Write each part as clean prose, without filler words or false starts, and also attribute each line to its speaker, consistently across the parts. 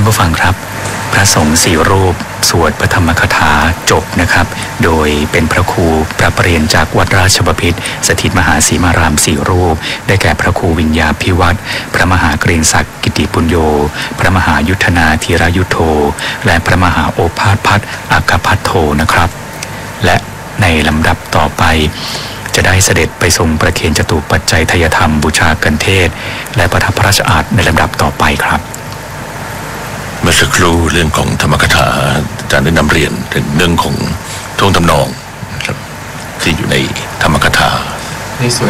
Speaker 1: ผู้ฟังครับพระสงฆ์4 รูปสวดพระธรรมคถาจบนะครับโดยเป็นพระครูพระประเรียนจากวัดราชบพิตรสถิตมหาสีมาราม4 รูปได้แก่พระครูวิญญาภิวัตรพระมหาเกรียงศักดิ์กิติปุญโญพระมหายุทธนาธีรยุทโธและพระมหาโอภาสพัฒน์อัคคพัทโธนะครับและในลำดับต่อไปจะได้เสด็จไปทรงประเคนจตุปัจจัยทายธรรมบูชากันเทศและประทับพระราชอาสน์ในลำดับต่อไปครับ
Speaker 2: เมื่อสักครู่เรื่องของธรรมกถาอาจารย์ได้นำเรียนถึงเรื่องของท่วงทำนองนะครับที่อยู่ในธรรมกถา
Speaker 3: ในส่วน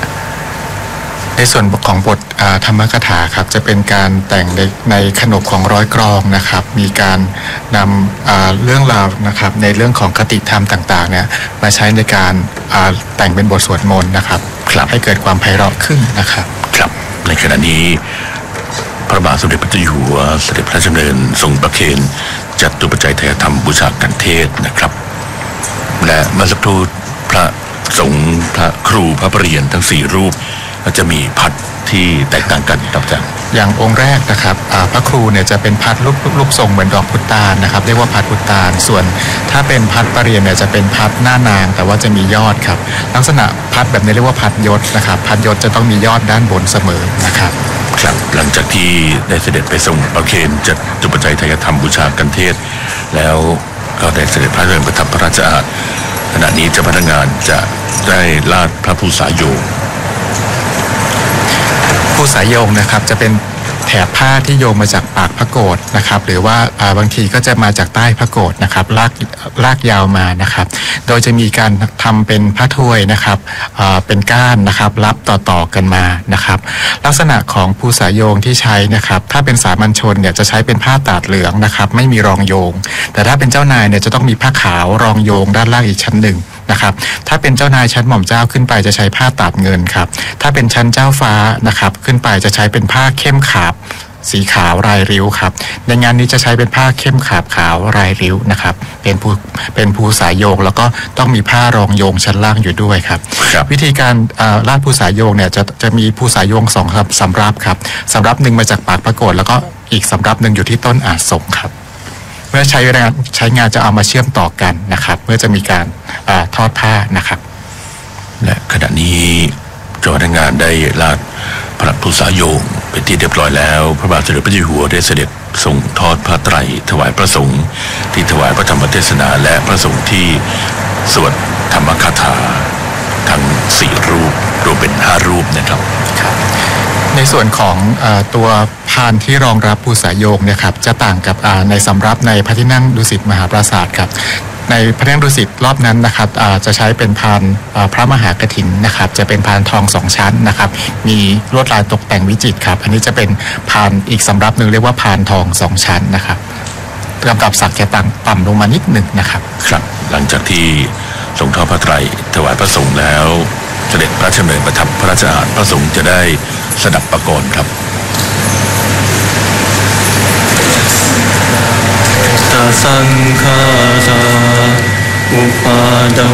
Speaker 3: ของบทธรรมกถาครับจะเป็นการแต่งในขนบของร้อยกรองนะครับมีการนำเรื่องราวนะครับในเรื่องของคติธรรมต่างๆเนี่ยมาใช้ในการแต่งเป็นบทสวดมนต์นะครับให้เกิดความไพเราะขึ้นนะครับ
Speaker 2: ครับในขณะนี้พระบาทสมเด็จพระเจ้าอยู่หัวเสด็จพระราชดำเนินทรงประเคนจตุปัจจัยทายธรรมบูชากันเทศนะครับและเมื่อสักครู่พระสงฆ์พระครูพระประเรียนทั้ง4 รูปจะมีพัดที่แตกต่างกันครับอาจารย์
Speaker 3: อย่างองค์แรกนะครับพระครูเนี่ยจะเป็นพัดรูปทรงเหมือนดอกพุตานนะครับเรียกว่าพัดพุตานส่วนถ้าเป็นพัดประเรียนเนี่ยจะเป็นพัดหน้านางแต่ว่าจะมียอดครับลักษณะพัดแบบนี้เรียกว่าพัดยศนะครับพัดยศจะต้องมียอดด้านบนเสมอนะครับ
Speaker 2: ครับหลังจากที่ได้เสด็จไปทรงประเคนจตุปัจจัยทายธรรมบูชากันเทศแล้วก็ได้เสด็จพระราชดำเนินประทับพระราชอาสน์ขณะนี้เจ้าพนักงานจะได้ลาดพระภูษาโยง
Speaker 3: ภูษาโยงนะครับจะเป็นแถบผ้าที่โยงมาจากปากพระโกฐนะครับหรือว่าบางทีก็จะมาจากใต้พระโกฐนะครับลากยาวมานะครับโดยจะมีการทำเป็นผ้าถ้วยนะครับเป็นก้านนะครับรับต่อกันมานะครับลักษณะของภูษาโยงที่ใช้นะครับถ้าเป็นสามัญชนเนี่ยจะใช้เป็นผ้าตาดเหลืองนะครับไม่มีรองโยงแต่ถ้าเป็นเจ้านายเนี่ยจะต้องมีผ้าขาวรองโยงด้านล่างอีกชั้นหนึ่งนะครับถ้าเป็นเจ้านายชั้นหม่อมเจ้าขึ้นไปจะใช้ผ้าตาดเงินครับถ้าเป็นชั้นเจ้าฟ้านะครับขึ้นไปจะใช้เป็นผ้าเข้มขาบสีขาวลายริ้วครับในงานนี้จะใช้เป็นผ้าเข้มขาบขาวลายริ้วนะครับเป็นภูษาโยงแล้วก็ต้องมีผ้ารองโยงชั้นล่างอยู่ด้วยครับวิธีการลาดภูษาโยงเนี่ยจะมีภูษาโยง2 สำรับครับสำรับหนึ่งมาจากปากพระโกฐแล้วก็อีกสำรับหนึ่งอยู่ที่ต้นอาสงครับเมื่อใช้งานจะเอามาเชื่อมต่อกันนะครับเมื่อจะมีการทอดผ้านะครับ
Speaker 2: และขณะนี้เจ้าพนักงานได้ลาดพระภูษาโยงเป็นที่เรียบร้อยแล้วพระบาทสมเด็จพระเจ้าอยู่หัวได้เสด็จทรงทอดผ้าไตรถวายพระสงฆ์ที่ถวายพระธรรมเทศนาและพระสงฆ์ที่สวดธรรมคถาทั้ง4 รูปรวมเป็น5 รูปนะครับ
Speaker 3: ในส่วนของตัวพานที่รองรับภูษาโยงเนี่ยครับจะต่างกับในสำรับในพระที่นั่งดุสิตมหาปราสาทครับในพระที่นั่งดุสิตรอบนั้นนะครับจะใช้เป็นพานพระมหากฐินนะครับจะเป็นพานทอง2 ชั้นนะครับมีลวดลายตกแต่งวิจิตรครับอันนี้จะเป็นพานอีกสำรับหนึ่งเรียกว่าพานทอง2 ชั้นนะครับลำดับศักดิ์จะต่ำลงมานิดหนึ่งนะครับ
Speaker 2: ครับหลังจากที่ทรงทอดผ้าไตรถวายพระสงฆ์แล้วเสด็จพระราชดำเนินประทับพระราชอาสน์พระสงฆ์จะได้สดับประกรณ์ครับ
Speaker 4: สังฆาราอุปาด